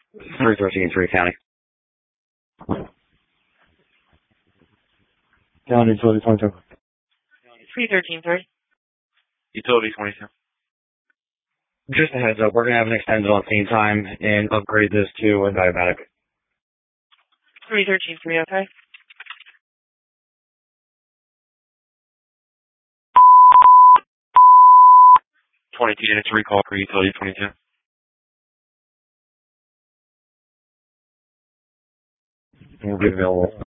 313, 3 County. County, utility 22. 313, 3. Utility 22. Just a heads up, we're going to have an extended on scene time and upgrade this to a diabetic. 313, 3, okay. Units recall for utility 22. We'll be available.